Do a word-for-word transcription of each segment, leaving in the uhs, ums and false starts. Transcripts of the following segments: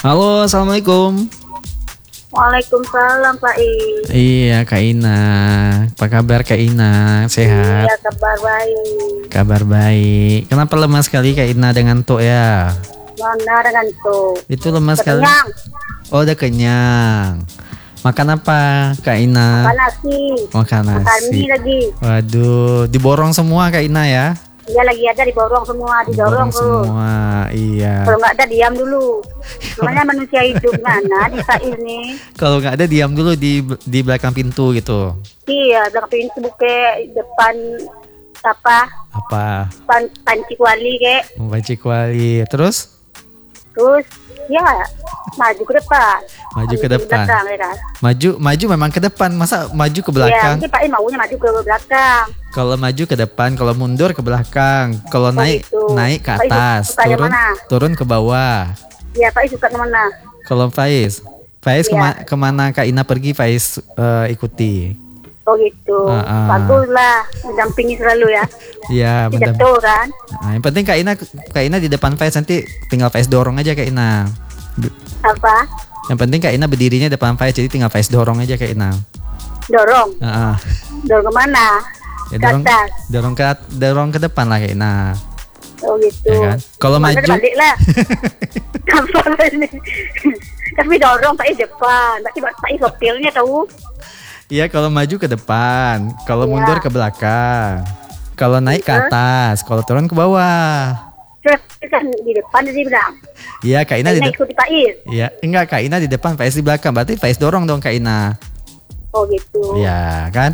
Halo, assalamualaikum. Waalaikumsalam Pak I. Iya, Kak Ina. Apa kabar Kak Ina? Sehat? Iya, kabar baik. Kabar baik. Kenapa lemah sekali Kak Ina dengan tuk ya? Mana dengan tuh? Itu lemah sekali. Kenyang. Oh, udah kenyang. Makan apa Kak Ina? Makan nasi. Makan Makan nasi. mie lagi. Waduh, diborong semua Kak Ina ya? Iya lagi ada diborong semua, didorong Diborong tuh. semua, iya. Kalau nggak ada diam dulu. Namanya manusia hidup mana di saat ini? Kalau nggak ada diam dulu di di belakang pintu gitu. Iya, belakang pintu buka depan apa? Apa? Pan, panci kuali kek. Membaca kuali. Terus? Terus ya maju ke depan. Maju ke Di depan. belakang, ya kan? Maju, maju memang ke depan. Masa maju ke Iya, belakang? mungkin Pak I maunya maju ke belakang. Kalau maju ke depan, kalau mundur ke belakang. Kalau Oh, naik gitu. naik ke Pak I atas, suka yang turun mana? turun ke bawah. Iya, Pak I suka kemana? Kalau Faiz, Faiz Iya. kema- kemana Kak Ina pergi, Faiz eh, ikuti. Oh gitu, Ah, ah. bagus lah, mendampingi selalu ya. Iya, Tidak mendam- tahu kan? Nah, yang penting Kak Ina Kak Ina di depan Faiz, nanti tinggal Faiz dorong aja Kak Ina. B- Apa? Yang penting Kak Ina berdirinya depan Faiz, jadi tinggal Faiz dorong aja Kak Ina. Dorong, Ah, ah. dorong kemana? Ya, Ke dorong, atas. dorong ke dorong ke depan lah Kak Ina. Oh gitu. Ya kan? Kalau Mana maju- balik lah. Apa ini? Tapi dorong Pak I depan, berarti Pak I sopirnya tahu. Iya, kalau maju ke depan, kalau Iya. mundur ke belakang, kalau naik ke Terus? atas, kalau turun ke bawah. Terus kan di depan dia bilang, Iya, Kak Ina di Ina depan. ikuti Pak I. Iya, enggak Kak Ina di depan, Faiz di belakang. Berarti Faiz dorong dong Kak Ina. Oh gitu. Iya, kan?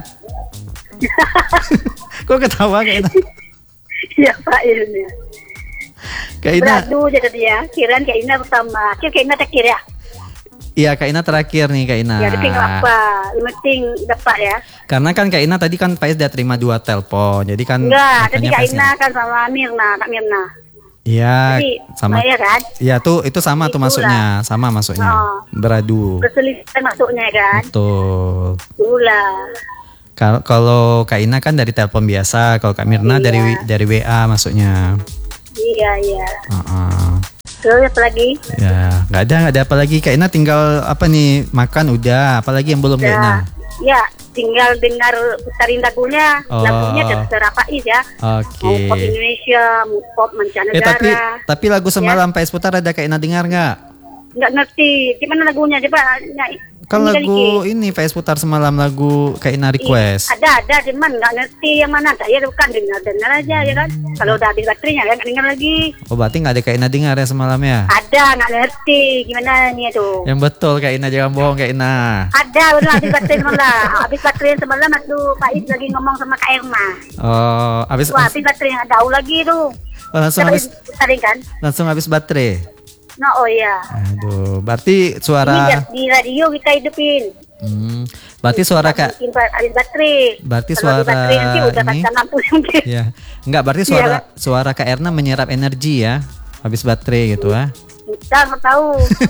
Kok ketawa Kak Ina? Iya Pak I ini. Kak Ina. Beradu aja tadi ya. Kirain Kak Ina pertama. Kira Kak Ina terakhir ya. Iya, Kak Ina terakhir nih Kak Ina. Ya, tapi nggak apa. Yang penting dapat ya. Karena kan Kak Ina tadi kan Faiz udah terima dua telepon. Jadi kan Enggak, tadi makanya Kak Faiz Ina nggak- kan sama Mirna, Kak Mirna. Iya, Jadi, sama. saya kan Iya, tuh itu sama tuh Itulah. masuknya, sama masuknya. Oh. Beradu. kesulitan masuknya kan. Betul. Itulah. Kal- Kalau Kak Ina kan dari telepon biasa, kalau Kak Mirna Iya. dari dari W A masuknya. Iya, iya. Heeh. Terus apa lagi? Ya, nggak ada nggak ada apa lagi. Kak Ina tinggal apa nih, makan udah. Apalagi yang belum Kak Ina? Ya, tinggal dengar putarin lagunya. Oh. Lagunya terserah Pak Is ya. Oke. Mau pop Indonesia, mau pop Eh mancanegara. tapi tapi lagu semalam Faiz putar ada Kak Ina dengar nggak? Nggak ngerti. Gimana lagunya? Coba. Ny- Kan nyanyi lagu dikit. ini Faiz putar semalam lagu Kak Ina Ih, request. ada, ada. Cuman nggak ngerti yang mana. Saya bukan dengar-dengar aja ya kan. Kalau udah habis baterainya kan nggak dengar lagi. Oh berarti nggak ada Kak Ina dengar ya semalam ya? Ada, nggak ngerti. Gimana nih tuh? Yang betul Kak Ina, jangan bohong Kak Ina. Ada, udah habis baterai semalam. Habis baterai semalam tuh Pak Is lagi ngomong sama Kak Erma. Oh, habis Wah, habis baterai nggak tahu lagi tuh. oh, langsung Terus habis putarin kan? langsung habis baterai. Nah, oh iya. Aduh, berarti Ini suara biar di radio kita hidupin. Hmm, berarti suara Kak Mungkin Pak habis baterai. Berarti Kalau habis suara baterai nanti udah ini- pasang lampu mungkin. ya. Enggak, berarti Iya, suara kan? suara Kak Erna menyerap energi ya. Habis baterai gitu ah. Kita nggak tahu.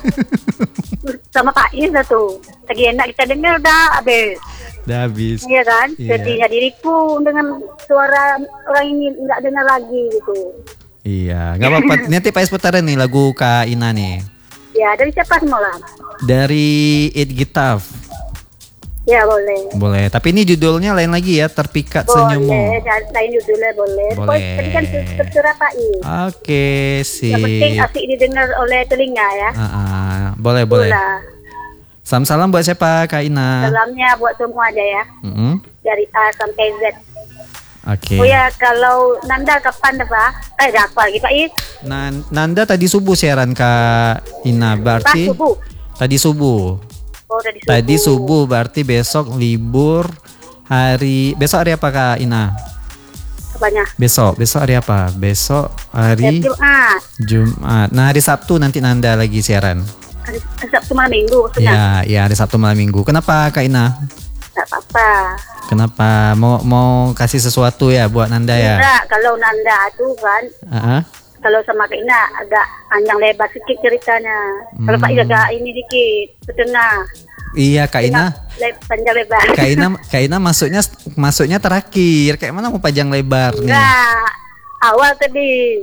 Sama Pak Is lah tuh. Lagi enak kita dengar udah habis. Udah habis. Iya kan? Iya. Sedihnya diriku dengan suara orang ini nggak dengar lagi gitu. Iya, enggak apa-apa. Nanti Pak Is putarin nih lagu Kak Ina nih. Ya, dari siapa semalam? Dari It Gitaf. Ya, boleh. Boleh, tapi ini judulnya lain lagi ya, Terpikat Senyummu. Boleh, dan lain judulnya boleh. Boleh. Pokoknya tadi kan terserah Pak Is. Oke, Yang penting sip. asik didengar oleh telinga ya. Ah, ah. Boleh, boleh. Itulah. Salam-salam buat siapa Kak Ina? Salamnya buat semua aja ya. Mm-mm. Dari A sampai Z. Oke. Oh ya, kalau Nanda kapan dah Pak? Eh, dah apa lagi Pak Is? Nan- Nanda tadi subuh siaran Kak Ina, Pas berarti subuh. tadi subuh. Oh, dari subuh. Tadi subuh berarti besok libur hari besok hari apa Kak Ina? Apanya? Besok, besok hari apa? Besok hari Hari Jumat. Jumat. Nah, hari Sabtu nanti Nanda lagi siaran. Hari Sabtu malam minggu. Senang. Iya, iya hari Sabtu malam Minggu. Kenapa Kak Ina? Tak apa-apa. Kenapa mau mau kasih sesuatu ya buat Nanda ya? Enggak, kalau Nanda tuh kan, Ah, ah. kalau sama Kak Ina agak panjang lebar sedikit ceritanya. Kalau Pak Is Hmm. agak ini dikit, setengah. Iya Kak Ina. Le- panjang lebar. Kak Ina, Kak Ina masuknya masuknya terakhir. Kayak mana mau panjang lebar nih? Enggak, awal tadi.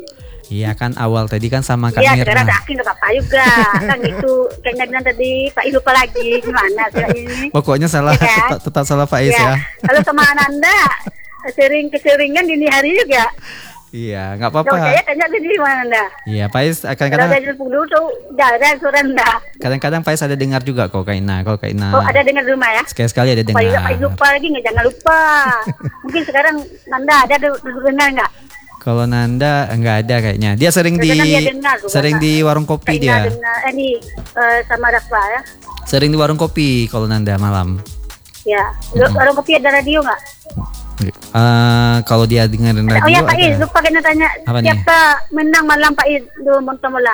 Iya kan awal tadi kan sama Kak Iya, sekarang Mirna. tak nggak apa-apa juga. Kan gitu, kayaknya bilang tadi Pak Is lupa lagi. Gimana sih ini? Pokoknya salah, Iya kan? tetap, tetap salah Faiz Ya. ya. Kalau sama Ananda, sering keseringan dini hari juga. Iya, nggak Kalau saya apa-apa. tanya tadi mana Anda? Iya, Faiz Kalau kadang-kadang dari sepuluh tuh jarang suara Anda. kadang-kadang Faiz ada dengar juga kok Kak Ina. Kalau Kak Ina Oh, ada dengar di rumah ya? sekali-sekali ada Pak Is Pak Is dengar. lupa lagi nggak? Jangan lupa. Mungkin sekarang Nanda ada du- du- dengar nggak? Kalau Nanda nggak ada kayaknya. Dia sering di Kadang-kadang dia dengar tuh, sering Kak. di warung kopi Kak Ina dia. dengar. Eh, ini eh, sama Rafa ya? Sering di warung kopi kalau Nanda malam. Ya. Lu- Warung kopi ada radio nggak? Eh, kalau dia dengerin radio Oh ya Pak Is, ada. lupa kena tanya. Apa nih? Siapa menang malam Pak Is do Montomola?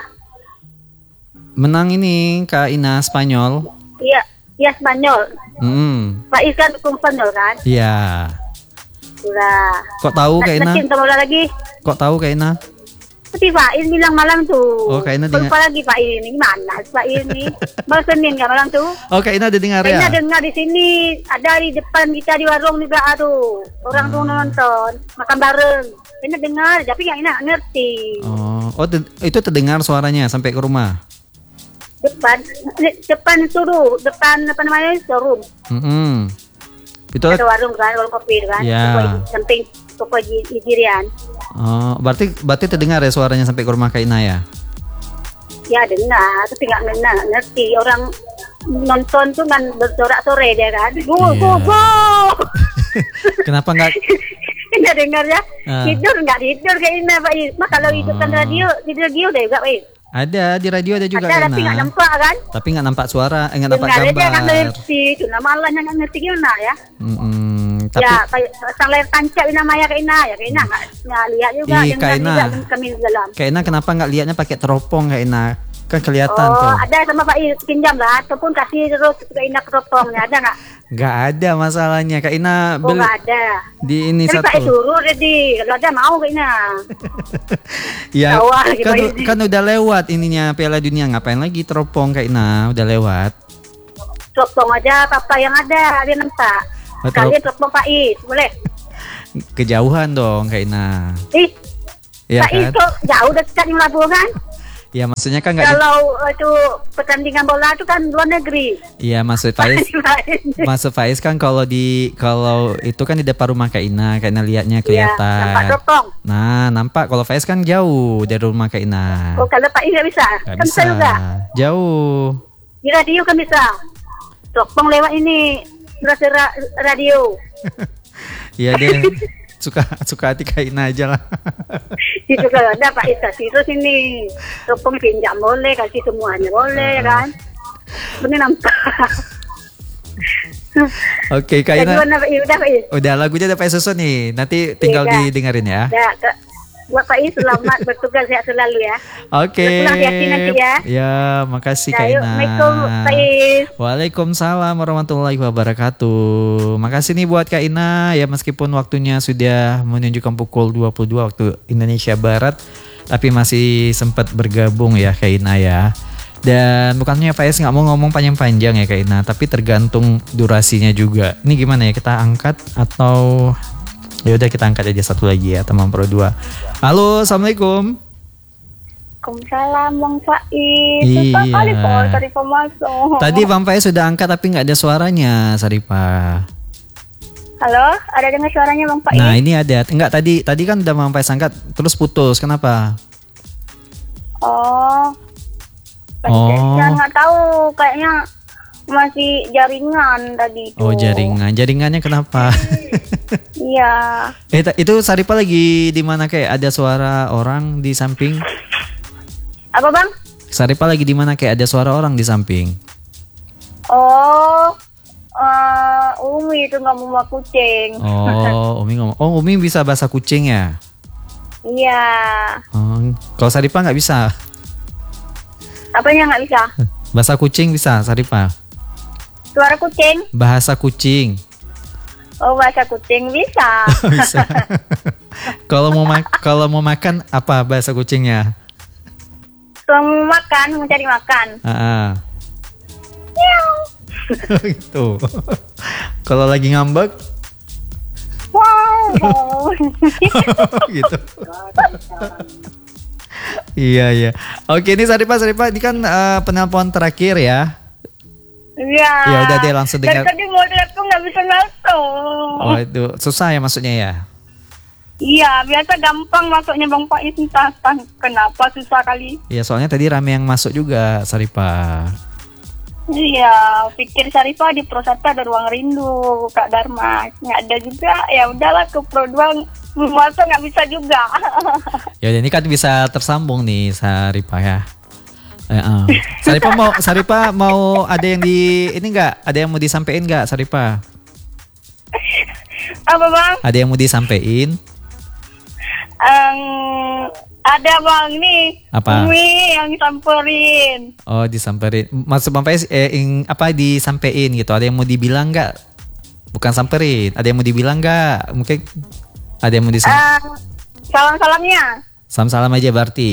Menang ini Kak Ina Spanyol. Iya, iya Spanyol. Hmm, Pak Is kan dukung Spanyol kan? iya. Sudah. Kok tahu Kak Ina? Nanti Montomola lagi. Kok tahu Kak Ina? Tapi Pak Is bilang malam tuh. Oh, Kak Ina Kok dengar- lupa lagi Pak Is ini gimana sih, Pak Is ini? Malam Senin kan malam tuh? Oh Kak Ina ada dengar Kayaknya ya? dengar di sini, ada di depan kita di warung juga aduh. Orang tuh nonton, makan bareng. Kayaknya dengar, tapi yang ini nggak ngerti. Oh, oh te- itu terdengar suaranya sampai ke rumah. Depan, depan suruh, depan apa namanya showroom. Hmm, itu Ada warung kan, warung kopi itu kan. Ya. Toko- samping toko Ji- Ijirian. oh, berarti berarti terdengar ya suaranya sampai ke rumah Kak Ina ya? Ya dengar, tapi nggak ngena, nggak ngerti. Orang nonton tuh kan bersorak sore dia kan. Go, Iya. go, go. Kenapa nggak? Nggak dengar ya? Ah. Tidur nggak tidur kayak ini Pak Is. Mah kalau hidupkan Oh. radio, di radio deh Pak Is. Ada di radio ada juga Ada Kak tapi nggak Ina. nampak kan? Tapi nggak nampak suara, eh, nggak nampak Dengar aja nggak gambar. ngerti. Itu nama Allahnya nggak ngerti gimana ya? Mm-mm, tapi Ya, kayak sang layar tancap ini namanya kayak Ina ya, kayak Ina nggak nggak lihat juga, Ih, dengar Kak Ina. juga kami di dalam. Kak Ina kenapa nggak lihatnya pakai teropong Kak Ina? Kan kelihatan Oh, tuh. ada sama Pak Is pinjam lah, ataupun kasih terus ke Ina keropongnya, ada nggak? Nggak ada masalahnya Kak Ina Oh, beli nggak ada. di ini Tapi Pak Is satu. suruh jadi, kalau ada mau ke Ina. Ya Tawa gitu kan, ini. kan udah lewat ininya Piala Dunia, ngapain lagi teropong Kak Ina? Udah lewat. Teropong aja apa yang ada, dia nampak. Oh, Kalian teropong Pak Is, boleh? Kejauhan dong Kak Ina. Ih, Iya Pak Is kan? kok jauh dekat di Labuan? Ya maksudnya kan nggak di- Kalau eh, itu pertandingan bola itu kan luar negeri. Iya maksud Faiz. Maksud Faiz kan kalau di kalau itu kan di depan rumah Kak Ina, Kak Ina lihatnya Iya, nampak kelihatan. teropong. Nah, nampak kalau Faiz kan jauh dari rumah Kak Ina. Oh, kalau Pak Is nggak bisa? Nggak Kan bisa bisa. juga. Jauh. Di radio kan bisa. Teropong lewat ini. Berasa ra- radio. Iya deh. Suka suka hati Kak Ina aja lah. Itu kalau ada Pak Is kasih terus ini. Teropong pinjam boleh, kasih semuanya boleh kan. Benar nampak. Oke, Kak Jadi Ina. mana Pak Is? Udah Pak Is. Udah lagunya udah Pak Susun nih. Nanti tinggal Iya. didengerin ya. Ya, ke- buat Pak Is selamat bertugas sehat selalu ya. Oke. Pulang hati-hati nanti ya. Ya, makasih Ya, Kak yuk, Ina. Assalamualaikum Pak Is. Waalaikumsalam warahmatullahi wabarakatuh. Makasih nih buat Kak Ina ya, meskipun waktunya sudah menunjukkan pukul dua puluh dua waktu Indonesia Barat, tapi masih sempat bergabung ya Kak Ina ya. Dan bukannya Faiz nggak mau ngomong panjang-panjang ya Kak Ina, tapi tergantung durasinya juga. Ini gimana ya, kita angkat atau ya udah kita angkat aja satu lagi ya, teman Pro dua. Halo, assalamualaikum. Waalaikumsalam Bang Faiz. Iya. Susah kali kok Sarifah masuk. Tadi Bang Faiz sudah angkat tapi nggak ada suaranya, Sarifah. Halo, ada dengar suaranya Bang Faiz? Nah ini ada, enggak tadi tadi kan udah Bang Faiz angkat terus putus, kenapa? Oh. Oh. Saya nggak tahu, kayaknya masih jaringan tadi itu. Oh jaringan, jaringannya kenapa? Iya. eh ta- itu Sarifah lagi di mana kayak ada suara orang di samping? Apa Bang? Sarifah lagi di mana kayak ada suara orang di samping? Oh. eh Umi itu nggak mau kucing. Oh Umi ngomong, oh Umi bisa bahasa kucing ya? Iya. Oh, kalau Sarifah nggak bisa? Apanya nggak bisa? Bahasa kucing bisa Sarifah? Suara kucing? Bahasa kucing. Oh, bahasa kucing bisa. Bisa. Kalau mau ma- kalau mau makan apa bahasa kucingnya? Kalau mau makan, mencari makan. Ah. Gitu. Kalau lagi ngambek Wow. gitu. Iya iya. Oke, ini Saripah Saripah ini kan uh, penelpon terakhir ya. Iya. Ya udah deh langsung Dari dengar. tadi mau lihat tuh nggak bisa masuk. Oh itu susah ya masuknya ya. Iya, biasa gampang masuknya Bang Faiz, entah, entah kenapa susah kali. Iya soalnya tadi rame yang masuk juga Saripah. Iya, pikir Saripah di Pro satu ada ruang rindu, Kak Dharma. Nggak ada juga, ya udahlah ke Pro dua masuk nggak bisa juga. Ya ini kan bisa tersambung nih Saripah ya. Eh, uh. Saripah mau Saripah mau ada yang di ini nggak? Ada yang mau disampaikan nggak Saripah? Apa Bang? Ada yang mau disampaikan? Um, ada Bang nih. Apa? Umi yang samperin. Oh disamperin. Maksud Bang Faiz eh, ing, apa disampein gitu? Ada yang mau dibilang nggak? Bukan samperin. Ada yang mau dibilang nggak? Mungkin ada yang mau disampaikan. Uh, salam-salamnya. Salam-salam aja berarti.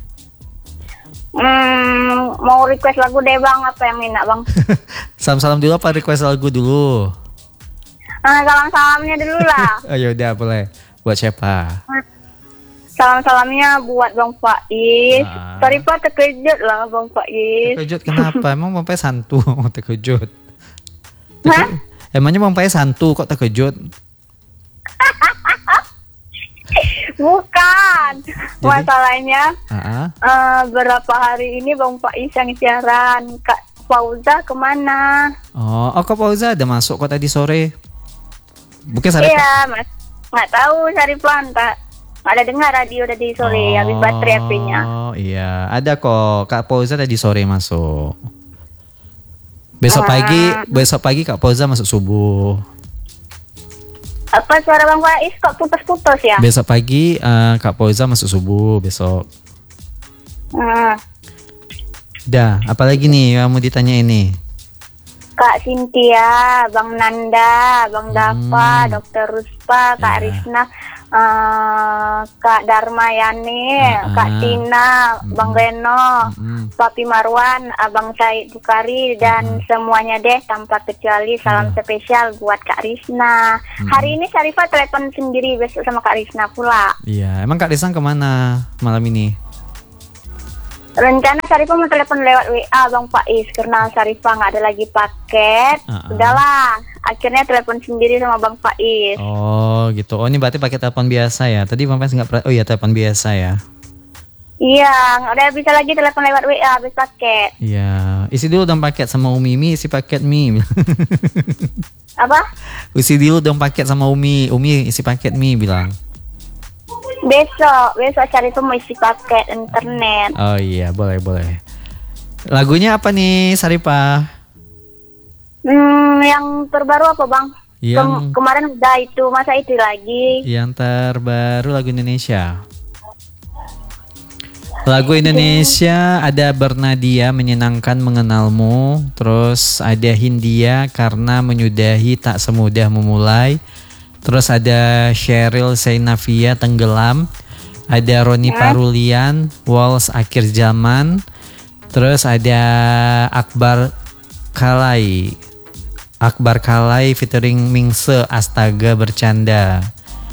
Hmm, mau request lagu deh Bang, apa yang minta Bang? Salam-salam dulu apa request lagu dulu? Nah, salam-salamnya dulu lah. Oh yaudah boleh. Buat siapa? Salam-salamnya buat Bang Faiz. Ah. Saripah terkejut lah Bang Faiz. Terkejut kenapa? Emang Bang Faiz hantu terkejut? Hah? Emangnya Bang Faiz hantu kok terkejut? Bukan. Jadi? Masalahnya Ah, uh, berapa hari ini Bang Faiz yang siaran, Kak Fauza kemana? oh, oh Kak Fauza ada masuk kok tadi sore. Bukan Saripah. Iya, Mas. Nggak tahu Saripah, entah. Nggak ada dengar radio tadi sore, Oh, habis baterai H P-nya. Oh iya, ada kok Kak Fauza tadi sore masuk. Besok Ah. pagi, besok pagi Kak Fauza masuk subuh. Apa suara Bang Faiz kok putus-putus ya? Besok pagi eh, Kak Fauza masuk subuh besok. Hmm. Dah, apalagi nih yang mau ditanya ini? Kak Cynthia, Bang Nanda, Bang Dava, Hmm. Dokter Ruspa, Kak Ya. Risna, eh, Kak Darmayani, Ah, Kak ah. Tina, Bang Reno, Mm-mm. Papi Marwan, Abang Said Bukari, dan semuanya deh tanpa kecuali salam spesial buat Kak Risna. Hari ini Sarifah telepon sendiri, besok sama Kak Risna pula. Iya, emang Kak Risang kemana malam ini? Rencana Sarifah mau telepon lewat W A Bang Faiz karena Sarifah nggak ada lagi paket. Uh-uh. Udahlah, akhirnya telepon sendiri sama Bang Faiz. Oh gitu. Oh ini berarti pakai telepon biasa ya? Tadi Bang Faiz nggak pernah. Oh iya telepon biasa ya. Iya, nggak udah bisa lagi telepon lewat W A habis paket. Iya. Isi dulu dong paket sama Umi. Mi isi paket Mi. Apa? Isi dulu dong paket sama Umi. Umi isi paket Mi bilang. Besok, besok Sarifah mau isi paket internet. Oh iya boleh boleh. Lagunya apa nih Saripah? Hmm, yang terbaru apa Bang? Yang Kem- kemarin udah itu, masa itu lagi? yang terbaru lagu Indonesia. Lagu Indonesia ada Bernadia menyenangkan mengenalmu, terus ada Hindia karena menyudahi tak semudah memulai, terus ada Cheryl Seinavia tenggelam, ada Roni Parulian Walls akhir zaman, terus ada Akbar Kalai Akbar Kalai featuring Mingse Astaga bercanda.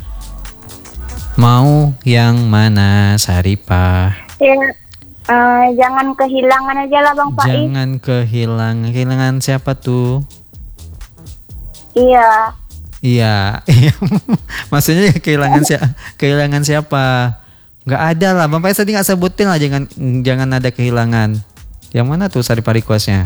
Mau yang mana Saripah? Ya, eh, jangan kehilangan aja lah Bang Faiz. Jangan kehilangan. Kehilangan siapa tuh? Iya. Iya. Maksudnya kehilangan siapa? Kehilangan siapa? Nggak ada lah. Bang Faiz tadi nggak sebutin lah. Jangan jangan ada kehilangan. Yang mana tuh Saripah requestnya?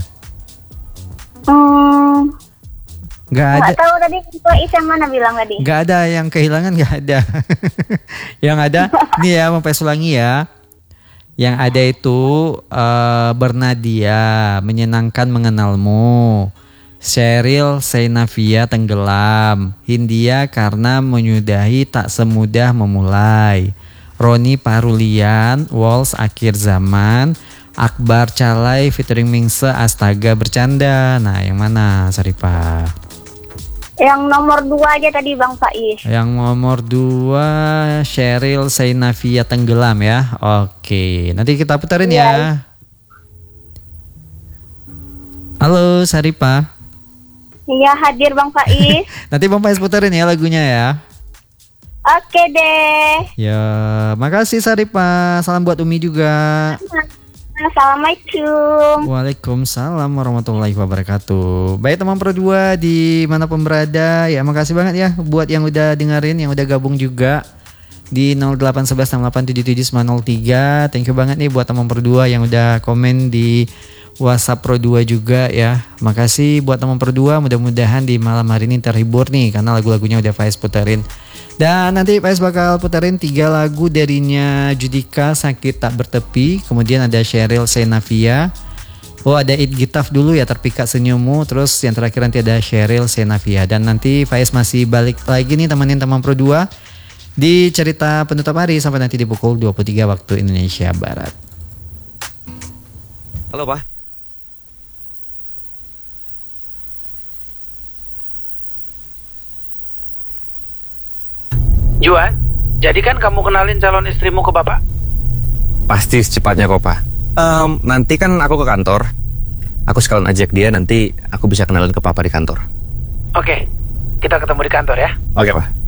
Hmm, Nggak ada. nggak tahu tadi Faiz yang mana bilang tadi. Nggak ada yang kehilangan. Nggak ada. Yang ada. Nih ya Bang Faiz ulangi ya. Yang ada itu uh, Bernadia menyenangkan mengenalmu, Cheryl Seinavia tenggelam, Hindia karena menyudahi tak semudah memulai, Roni Parulian Walls akhir zaman, Akbar Calai featuring Mingse Astaga bercanda. Nah yang mana Saripah? Yang nomor dua aja tadi Bang Faiz. Yang nomor dua Cheryl Seinavia tenggelam ya. Oke, nanti kita puterin ya. Halo Saripah. Iya hadir Bang Faiz. Nanti Bang Faiz puterin ya lagunya ya. Oke deh. Ya, makasih Sarifah. Salam buat Umi juga. Assalamualaikum. Waalaikumsalam warahmatullahi wabarakatuh. Baik teman Pro dua dimanapun berada, ya makasih banget ya buat yang udah dengerin, yang udah gabung juga di nol delapan satu satu enam delapan tujuh tujuh sembilan nol tiga. Thank you banget nih buat teman Pro dua yang udah komen di WhatsApp Pro dua juga ya. Makasih buat teman Pro dua, mudah-mudahan di malam hari ini terhibur nih karena lagu-lagunya udah Faiz puterin. Dan nanti Faiz bakal puterin tiga lagu darinya Judika, Sakit Tak Bertepi, kemudian ada Sheryl Senavia. Oh, ada It Gitaf dulu ya, Terpikat Senyummu, terus yang terakhir nanti ada Sheryl Senavia. Dan nanti Faiz masih balik lagi nih temenin teman Pro dua di cerita penutup hari sampai nanti di pukul dua puluh tiga waktu Indonesia Barat. Halo, Pak. Juan, jadi kan kamu kenalin calon istrimu ke bapak? Pasti secepatnya kok, Pak. Um, nanti kan aku ke kantor. Aku sekalian ajak dia, nanti aku bisa kenalin ke papa di kantor. Oke, kita ketemu di kantor ya. Oke, Pak.